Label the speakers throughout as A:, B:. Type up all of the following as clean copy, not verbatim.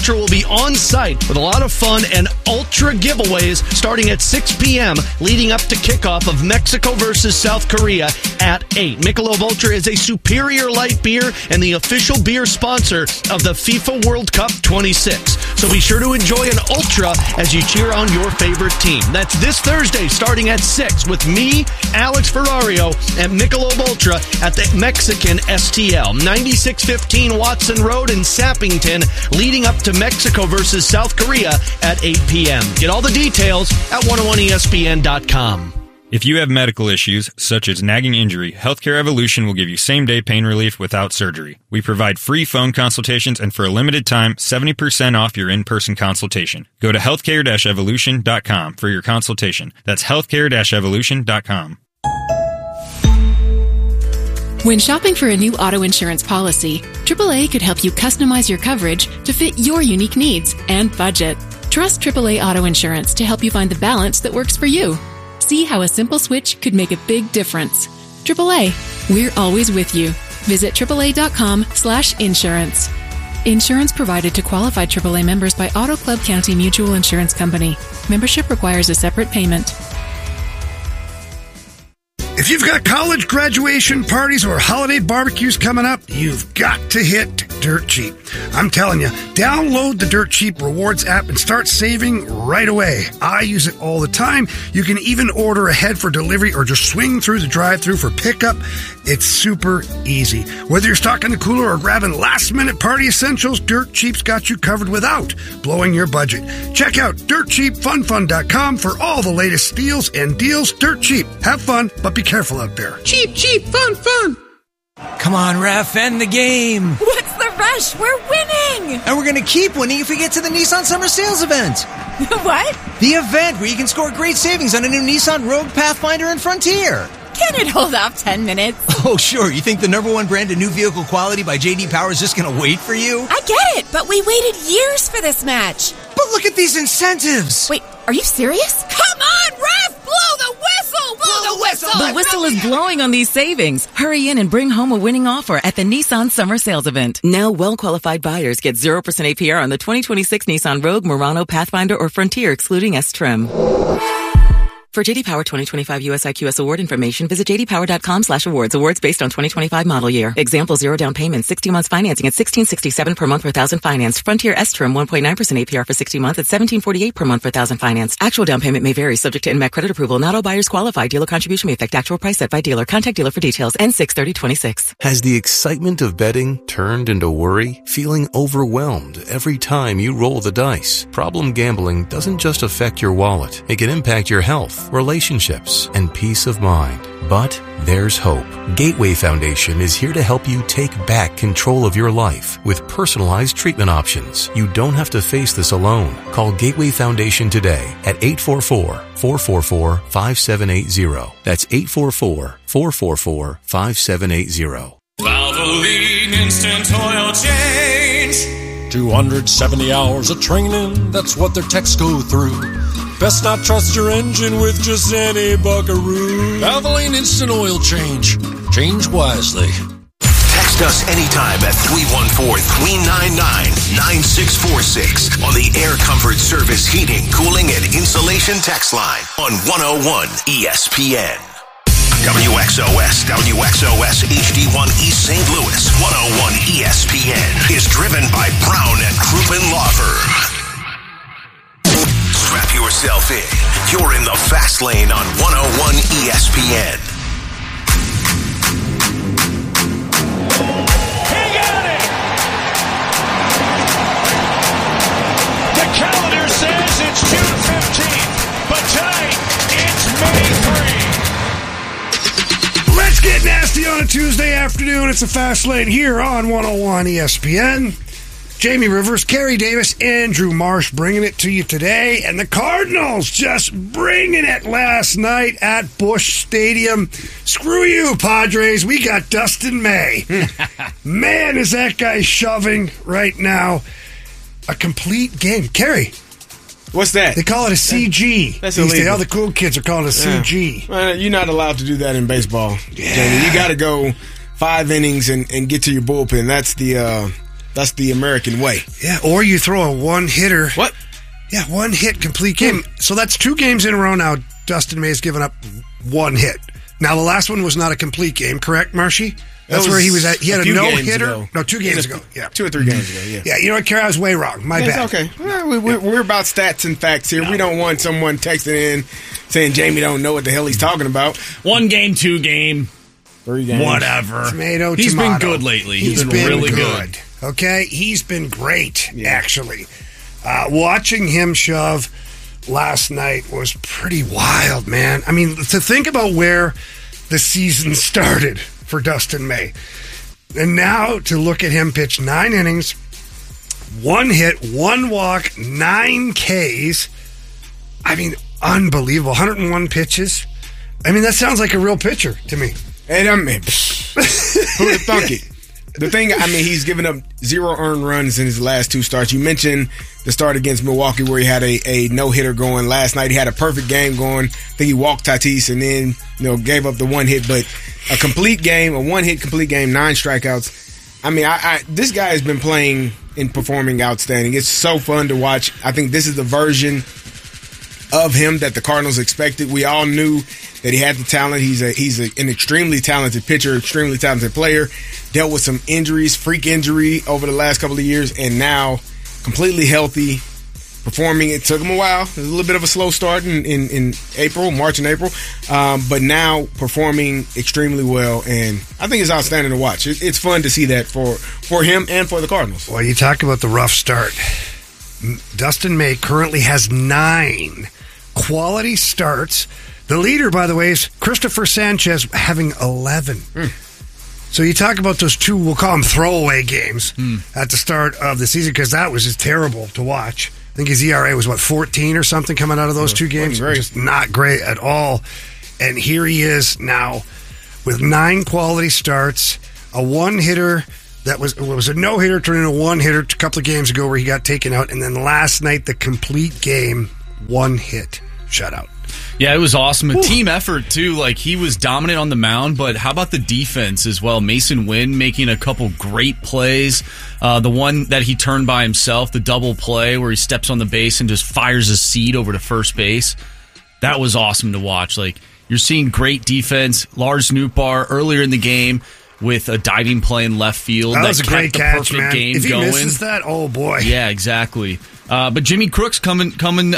A: Ultra will be on site with a lot of fun and Ultra giveaways starting at 6 p.m. leading up to kickoff of Mexico versus South Korea at 8. Michelob Ultra is a superior light beer and the official beer sponsor of the FIFA World Cup 26. So be sure to enjoy an Ultra as you cheer on your favorite team. That's this Thursday starting at 6 with me, Alex Ferrario, and Michelob Ultra at the Mexican STL, 9615 Watson Road in Sappington, leading up to Mexico versus South Korea at 8 p.m. Get all the details at 101ESPN.com.
B: If you have medical issues, such as nagging injury, Healthcare Evolution will give you same-day pain relief without surgery. We provide free phone consultations and for a limited time, 70% off your in-person consultation. Go to healthcare-evolution.com for your consultation. That's healthcare-evolution.com.
C: When shopping for a new auto insurance policy, AAA could help you customize your coverage to fit your unique needs and budget. Trust AAA Auto Insurance to help you find the balance that works for you. See how a simple switch could make a big difference. AAA, we're always with you. Visit AAA.com/insurance. Insurance provided to qualified AAA members by Auto Club County Mutual Insurance Company. Membership requires a separate payment.
D: If you've got college graduation parties or holiday barbecues coming up, you've got to hit Dirt Cheap. I'm telling you, download the Dirt Cheap Rewards app and start saving right away. I use it all the time. You can even order ahead for delivery or just swing through the drive-thru for pickup. It's super easy. Whether you're stocking the cooler or grabbing last-minute party essentials, Dirt Cheap's got you covered without blowing your budget. Check out DirtCheapFunFun.com for all the latest deals and deals. Dirt Cheap. Have fun, but be careful out there.
E: Cheap, cheap, fun, fun.
F: Come on, ref, end the game.
G: What's the rush? We're winning.
F: And we're going to keep winning if we get to the Nissan Summer Sales event.
G: What?
F: The event where you can score great savings on a new Nissan Rogue, Pathfinder, and Frontier.
G: Can it hold off 10 minutes?
F: Oh, sure. You think the #1 brand of new vehicle quality by J.D. Power is just going to wait for you?
G: I get it, but we waited years for this match.
F: But look at these incentives.
G: Wait, are you serious?
H: Come on, ref! Blow the whistle! Blow the whistle!
I: The whistle is blowing on these savings. Hurry in and bring home a winning offer at the Nissan Summer Sales Event. Now, well-qualified buyers get 0% APR on the 2026 Nissan Rogue, Murano, Pathfinder, or Frontier, excluding S-Trim. For J.D. Power 2025 US IQS award information, visit jdpower.com/awards. Awards based on 2025 model year. Example, 0 down payment, 60 months financing at $1,667 per month per thousand financed. Frontier S-Trim, 1.9% APR for 60 months at $1,748 per month per thousand financed. Actual down payment may vary, subject to NMAC credit approval. Not all buyers qualify. Dealer contribution may affect actual price set by dealer. Contact dealer for details. N6/3026.
J: Has the excitement of betting turned into worry? Feeling overwhelmed every time you roll the dice? Problem gambling doesn't just affect your wallet. It can impact your health, relationships, and peace of mind. But there's hope. Gateway Foundation is here to help you take back control of your life with personalized treatment options. You don't have to face this alone. Call Gateway Foundation today at 844-444-5780. That's 844-444-5780.
K: Valvoline Instant Oil Change.
L: 270 hours of training, that's what their techs go through. Best not trust your engine with just any buckaroo. Valvoline Instant Oil Change. Change wisely.
M: Text us anytime at 314-399-9646 on the Air Comfort Service Heating, Cooling, and Insulation text line on 101 ESPN. WXOS HD1 East St. Louis 101 ESPN is driven by Brown and Crouppen Law Firm. Strap yourself in. You're in the fast lane on 101 ESPN.
K: He got it! The calendar says it's June 15th, but tonight it's May 3.
D: Let's get nasty on a Tuesday afternoon. It's a fast lane here on 101 ESPN. Jamie Rivers, Kerry Davis, Andrew Marsh bringing it to you today. And the Cardinals just bringing it last night at Busch Stadium. Screw you, Padres. We got Dustin May. Man, is that guy shoving right now. A complete game. Kerry.
N: What's that?
D: They call it a CG.
N: That's illegal.
D: All the cool kids are calling it a CG.
N: Well, you're not allowed to do that in baseball, Jamie. You got to go 5 innings and get to your bullpen. That's That's the American way.
D: Yeah, or you throw a one-hitter.
N: What?
D: Yeah, one-hit complete game. So that's 2 games in a row now. Dustin May's given up 1 hit. Now, the last one was not a complete game, correct, Marshy? That's where he was at. He had a no-hitter. No, 2 games ago. Yeah.
N: 2 or 3 games ago, yeah.
D: Yeah, you know what, Kerry? I was way wrong. My bad.
N: Okay. Well, we're about stats and facts here. We don't want someone texting in saying Jamie don't know what the hell he's talking about.
A: 1 game, 2 game.
N: 3 games.
A: Whatever.
D: Tomato.
A: He's been good lately. He's been really good.
D: Okay? He's been great, actually. Watching him shove last night was pretty wild, man. I mean, to think about where the season started for Dustin May. And now to look at him pitch 9 innings, 1 hit, 1 walk, 9 Ks. I mean, unbelievable. 101 pitches. I mean, that sounds like a real pitcher to me.
N: And I mean, who would have thunk it? The thing, I mean, he's given up 0 earned runs in his last 2 starts. You mentioned the start against Milwaukee where he had a no-hitter going. Last night he had a perfect game going. I think he walked Tatis and then, gave up the 1 hit. But a complete game, a 1-hit complete game, 9 strikeouts. I mean, this guy has been playing and performing outstanding. It's so fun to watch. I think this is the version of him that the Cardinals expected. We all knew that he had the talent. He's an extremely talented pitcher, extremely talented player. Dealt with some injuries, freak injury over the last couple of years, and now completely healthy, performing. It took him a while. It was a little bit of a slow start in March and April, but now performing extremely well, and I think it's outstanding to watch. It's fun to see that for him and for the Cardinals.
D: Well, you talk about the rough start. Dustin May currently has 9 quality starts. The leader, by the way, is Christopher Sanchez having 11. So you talk about those 2, we'll call them throwaway games at the start of the season, because that was just terrible to watch. I think his ERA was, 14 or something coming out of those 2 games? Just not great at all. And here he is now with 9 quality starts, a 1-hitter that was a no-hitter turned into a 1-hitter a couple of games ago where he got taken out, and then last night the complete game, 1-hit shutout.
A: Yeah, it was awesome. A team effort, too. Like, he was dominant on the mound, but how about the defense as well? Mason Wynn making a couple great plays. The one that he turned by himself, the double play where he steps on the base and just fires his seed over to first base. That was awesome to watch. Like, you're seeing great defense. Lars Nootbaar earlier in the game with a diving play in left field.
D: That was a great catch, man.
A: If he
D: misses that, oh boy.
A: Yeah, exactly. But Jimmy Crooks coming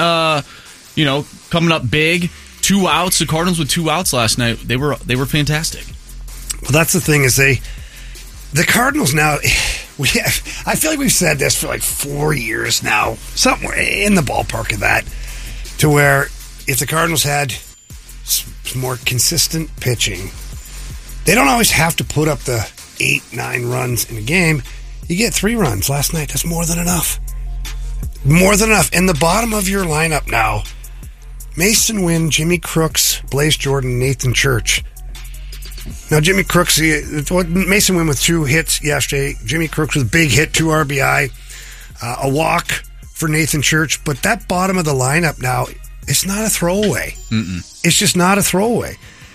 A: up big. 2 outs. The Cardinals with 2 outs last night. They were fantastic.
D: Well, that's the thing is the Cardinals now. I feel like we've said this for like 4 years now, somewhere in the ballpark of that, to where if the Cardinals had some more consistent pitching, they don't always have to put up the 8-9 runs in a game. You get 3 runs last night. That's more than enough. More than enough. In the bottom of your lineup now, Mason Wynn, Jimmy Crooks, Blaze Jordan, Nathan Church. Now, Jimmy Crooks, Mason Wynn with 2 hits yesterday. Jimmy Crooks with a big hit, 2 RBI, a walk for Nathan Church. But that bottom of the lineup now, it's not a throwaway. It's just not a throwaway.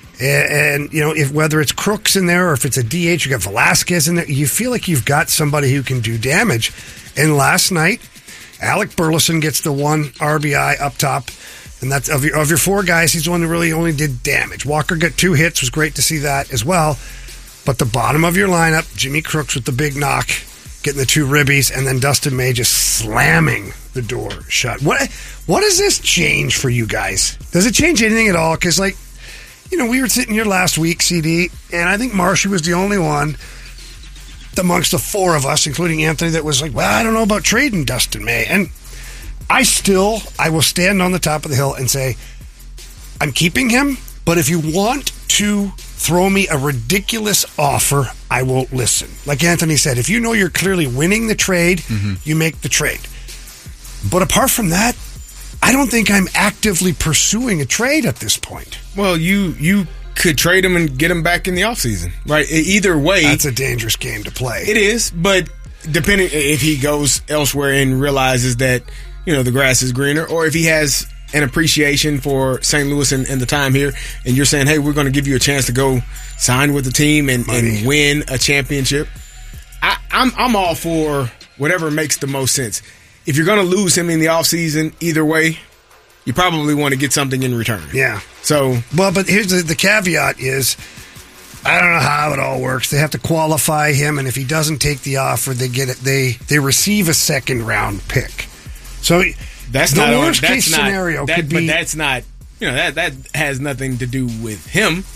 D: And if whether it's Crooks in there or if it's a DH, you got Velasquez in there, you feel like you've got somebody who can do damage. And last night, Alec Burleson gets the 1 RBI up top. And that's of your 4 guys, he's the one who really only did damage. Walker got 2 hits, was great to see that as well. But the bottom of your lineup, Jimmy Crooks with the big knock, getting the 2 ribbies, and then Dustin May just slamming the door shut. What does this change for you guys? Does it change anything at all? Because, we were sitting here last week, CD, and I think Marshy was the only one amongst the 4 of us, including Anthony, that was like, well, I don't know about trading Dustin May. And I will stand on the top of the hill and say, I'm keeping him, but if you want to throw me a ridiculous offer, I won't listen. Like Anthony said, if you know you're clearly winning the trade, you make the trade. But apart from that, I don't think I'm actively pursuing a trade at this point.
N: Well, you could trade him and get him back in the offseason, right? Either way.
D: That's a dangerous game to play.
N: It is, but depending if he goes elsewhere and realizes that, the grass is greener, or if he has an appreciation for St. Louis and the time here, and you're saying, hey, we're going to give you a chance to go sign with the team and win a championship. I'm all for whatever makes the most sense. If you're going to lose him in the offseason, either way, you probably want to get something in return.
D: Yeah.
N: So,
D: well, but here's the caveat is, I don't know how it all works. They have to qualify him, and if he doesn't take the offer, they receive a second round pick. So
N: that's
D: the
N: not
D: worst case scenario could be.
N: But that's not, that has nothing to do with him.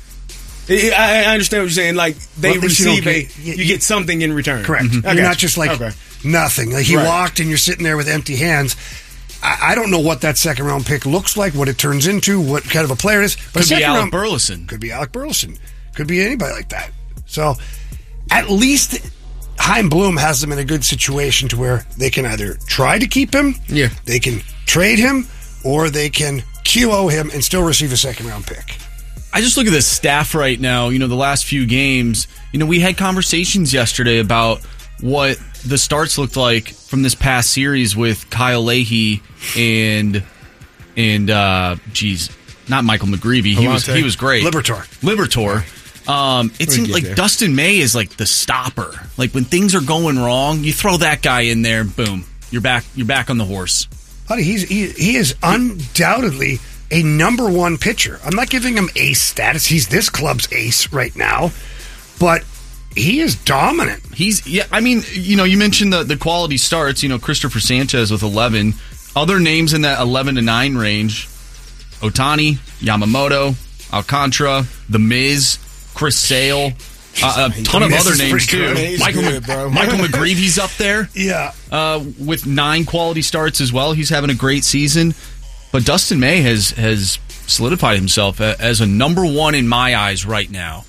N: I understand what you're saying. Like, they receive you get something in return.
D: Correct.
N: Mm-hmm.
D: You're not just like nothing. Like he walked and you're sitting there with empty hands. I don't know what that second round pick looks like, what it turns into, what kind of a player it is. But
E: could be Alec Burleson.
D: Could be Alec Burleson. Could be anybody like that. So at least Chaim Bloom has them in a good situation to where they can either try to keep him, they can trade him, or they can QO him and still receive a second round pick.
E: I just look at this staff right now, the last few games. We had conversations yesterday about what the starts looked like from this past series with Kyle Leahy and not Michael McGreevy. He was great. Libertor. It seems like there. Dustin May is like the stopper. Like when things are going wrong, you throw that guy in there, boom, you're back on the horse.
D: Buddy, he is undoubtedly a number one pitcher. I'm not giving him ace status. He's this club's ace right now, but he is dominant.
E: You mentioned the quality starts. Christopher Sanchez with 11. Other names in that 11 to 9 range: Ohtani, Yamamoto, Alcantara, The Miz, Chris Sale, a ton of other names too. Michael McGreevy's up there.
D: Yeah,
E: with 9 quality starts as well. He's having a great season. But Dustin May has solidified himself as a number one in my eyes right now.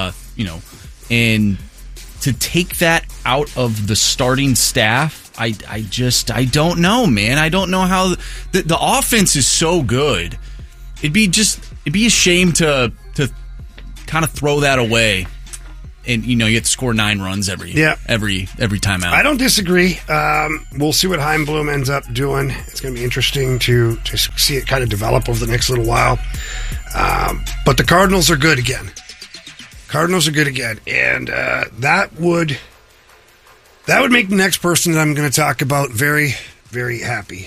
E: And to take that out of the starting staff, I don't know, man. I don't know how the offense is so good. It'd be a shame to kind of throw that away. And you have to score 9 runs every time out.
D: I don't disagree. We'll see what Chaim Bloom ends up doing. It's going to be interesting to see it kind of develop over the next little while. But the Cardinals are good again. And that would make the next person that I'm going to talk about very, very happy.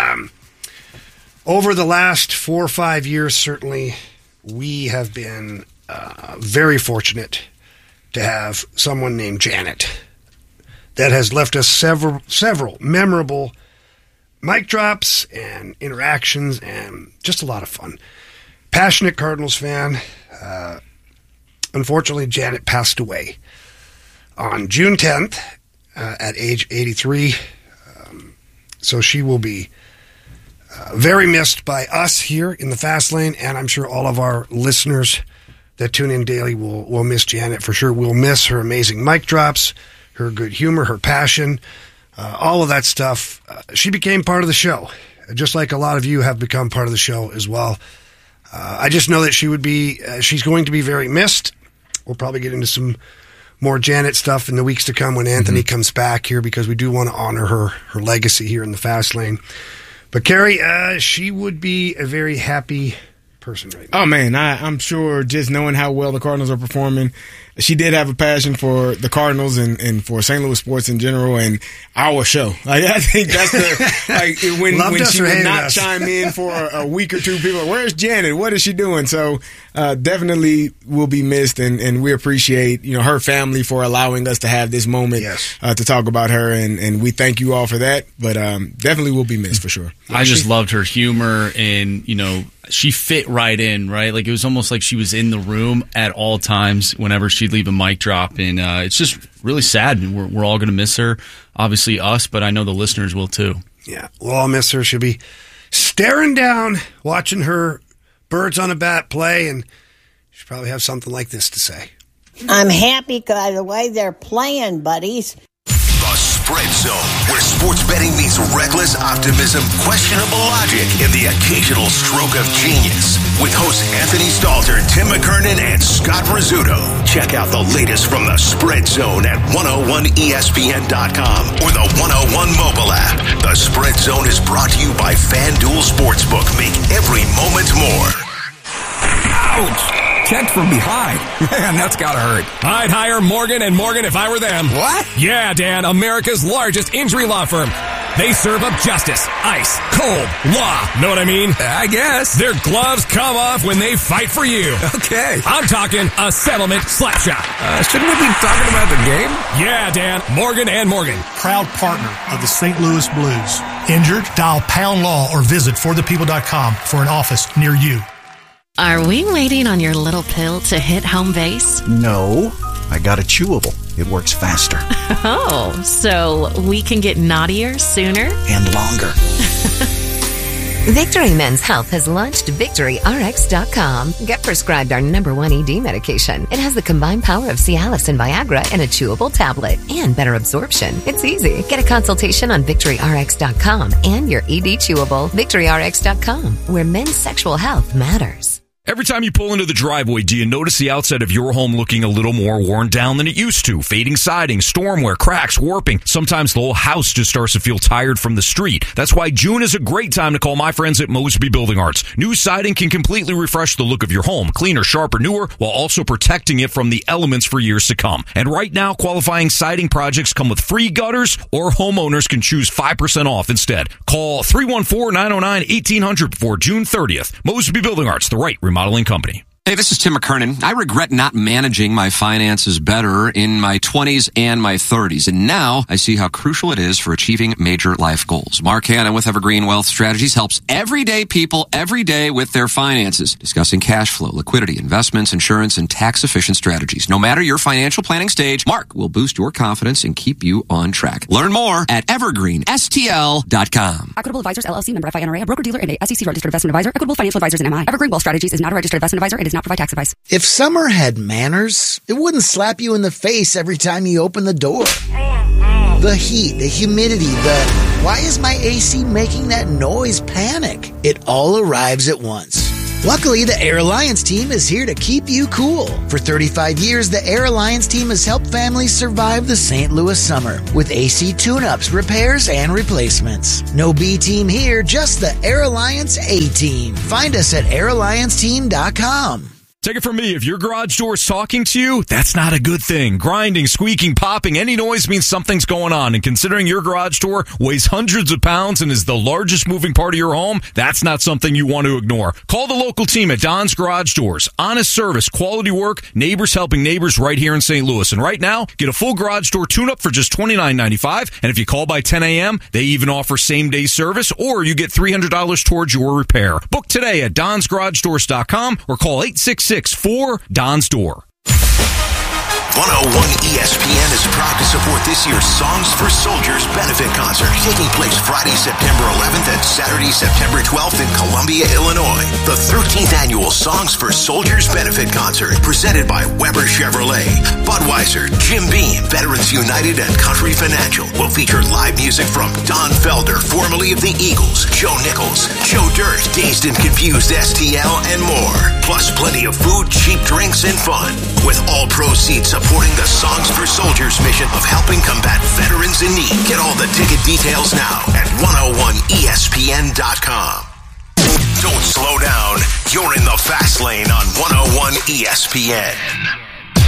D: Over the last 4 or 5 years, certainly, we have been very fortunate to have someone named Janet that has left us several memorable mic drops and interactions and just a lot of fun. Passionate Cardinals fan. Unfortunately, Janet passed away on June 10th at age 83. So she will be very missed by us here in the Fast Lane, and I'm sure all of our listeners that tune in daily will miss Janet for sure. We'll miss her amazing mic drops, her good humor, her passion, all of that stuff. She became part of the show, just like a lot of you have become part of the show as well. I just know that she's going to be very missed. We'll probably get into some more Janet stuff in the weeks to come when Anthony comes back here, because we do want to honor her legacy here in the Fast Lane. But Carrie, she would be a very happy person right now.
N: Oh man, I'm sure just knowing how well the Cardinals are performing, she did have a passion for the Cardinals and for St. Louis sports in general and our show. Like, I think that's when she would not chime in for a week or two, people are, where's Janet? What is she doing? So definitely will be missed, and we appreciate her family for allowing us to have this moment to talk about her, and we thank you all for that. But definitely will be missed for sure.
E: I just loved her humor, and she fit right in, right? Like it was almost like she was in the room at all times whenever she'd leave a mic drop, and it's just really sad. And we're all going to miss her, obviously us, but I know the listeners will too.
D: Yeah, we'll all miss her. She'll be staring down, watching her Birds on a Bat play, and she'll probably have something like this to say.
O: I'm happy by the way they're playing, buddies.
M: The Spread Zone, where sports betting meets reckless optimism, questionable logic, and the occasional stroke of genius. With hosts Anthony Stalter, Tim McKernan, and Scott Rizzuto. Check out the latest from the Spread Zone at 101ESPN.com or the 101 mobile app. The Spread Zone is brought to you by FanDuel Sportsbook. Make every moment more. Ouch!
P: checked from behind. Man, that's gotta hurt.
Q: I'd hire Morgan & Morgan if I were them.
P: What?
Q: Yeah, Dan, America's largest injury law firm. They serve up justice, ice, cold, law. Know what I mean?
P: I guess.
Q: Their gloves come off when they fight for you.
P: Okay.
Q: I'm talking a settlement slap shot.
P: Shouldn't we be talking about the game?
Q: Yeah, Dan, Morgan & Morgan.
R: Proud partner of the St. Louis Blues. Injured? Dial Pound Law or visit forthepeople.com for an office near you.
C: Are we waiting on your little pill to hit home base?
S: No, I got a chewable. It works faster.
C: Oh, so we can get naughtier sooner?
S: And longer.
T: Victory Men's Health has launched VictoryRx.com. Get prescribed our #1 ED medication. It has the combined power of Cialis and Viagra in a chewable tablet and better absorption. It's easy. Get a consultation on VictoryRx.com and your ED chewable. VictoryRx.com, where men's sexual health matters.
U: Every time you pull into the driveway, do you notice the outside of your home looking a little more worn down than it used to? Fading siding, stormwear, cracks, warping. Sometimes the whole house just starts to feel tired from the street. That's why June is a great time to call my friends at Mosby Building Arts. New siding can completely refresh the look of your home. Cleaner, sharper, newer, while also protecting it from the elements for years to come. And right now, qualifying siding projects come with free gutters, or homeowners can choose 5% off instead. Call 314-909-1800 before June 30th. Mosby Building Arts, the right remodeling company.
V: Hey, this is Tim McKernan. I regret not managing my finances better in my 20s and my 30s. And now I see how crucial it is for achieving major life goals. Mark Hanna with Evergreen Wealth Strategies helps everyday people every day with their finances, discussing cash flow, liquidity, investments, insurance, and tax-efficient strategies. No matter your financial planning stage, Mark will boost your confidence and keep you on track. Learn more at evergreenstl.com.
W: Equitable Advisors, LLC, member FINRA, a broker-dealer and a SEC registered investment advisor. Equitable Financial Advisors and MI. Evergreen Wealth Strategies is not a registered investment advisor. It does not provide tax advice.
X: If summer had manners, it wouldn't slap you in the face every time you open the door. The heat, the humidity, why is my AC making that noise panic? It all arrives at once. Luckily, the Air Alliance team is here to keep you cool. For 35 years, the Air Alliance team has helped families survive the St. Louis summer with AC tune-ups, repairs, and replacements. No B team here, just the Air Alliance A team. Find us at airallianceteam.com.
U: Take it from me, if your garage door is talking to you, that's not a good thing. Grinding, squeaking, popping, any noise means something's going on. And considering your garage door weighs hundreds of pounds and is the largest moving part of your home, that's not something you want to ignore. Call the local team at Don's Garage Doors. Honest service, quality work, neighbors helping neighbors right here in St. Louis. And right now, get a full garage door tune-up for just $29.95. And if you call by 10 a.m., they even offer same-day service, or you get $300 towards your repair. Book today at donsgaragedoors.com or call 866-4-DON'S Door.
M: 101 ESPN is proud to support this year's Songs for Soldiers benefit concert, taking place Friday, September 11th and Saturday, September 12th in Columbia, Illinois. The 13th annual Songs for Soldiers benefit concert, presented by Weber Chevrolet, Budweiser, Jim Beam, Veterans United, and Country Financial, will feature live music from Don Felder, formerly of the Eagles, Joe Nichols, Joe Dirt, Dazed and Confused STL, and more. Plus plenty of food, cheap drinks, and fun, with all proceeds supporting the Songs for Soldiers mission of helping combat veterans in need. Get all the ticket details now at 101ESPN.com. Don't slow down. You're in the fast lane on 101 ESPN.